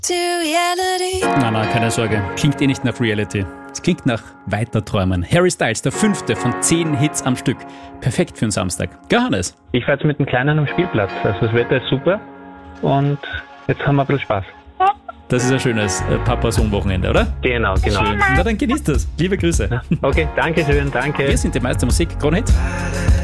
Na, keine Sorge. Klingt eh nicht nach Reality. Es klingt nach Weiterträumen. Harry Styles, der 5. von 10 Hits am Stück. Perfekt für einen Samstag. Gell, Hannes? Ich fahre jetzt mit dem Kleinen am Spielplatz. Also das Wetter ist super und jetzt haben wir ein bisschen Spaß. Das ist ein schönes Papa-Sohn-Wochenende, oder? Genau. Schön. Na, dann genießt das. Liebe Grüße. Okay, danke schön, danke. Wir sind die Meister Musik. Kronhit.